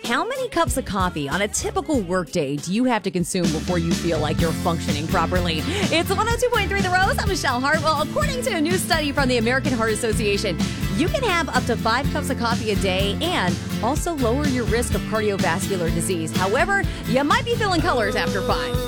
How many cups of coffee on a typical workday do you have to consume before you feel like you're functioning properly? It's 102.3 The Rose. I'm Michelle Hartwell. According to a new study from the American Heart Association, you can have up to 5 cups of coffee a day and also lower your risk of cardiovascular disease. However, you might be feeling colors after 5.